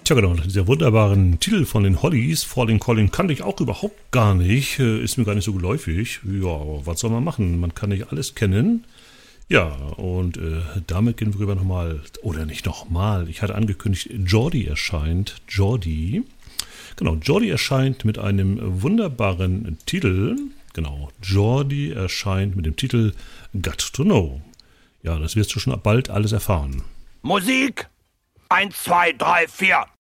Tja genau, dieser wunderbaren Titel von den Hollies, Falling Calling, kannte ich auch überhaupt gar nicht, ist mir gar nicht so geläufig. Ja, aber was soll man machen? Man kann nicht alles kennen. Ja, und damit gehen wir rüber nochmal, oder nicht nochmal, ich hatte angekündigt, Jordi erscheint, Jordi. Genau, Jordi erscheint mit einem wunderbaren Titel. Genau, Jordi erscheint mit dem Titel Got to Know. Ja, das wirst du schon bald alles erfahren. Musik! 1, 2, 3, 4.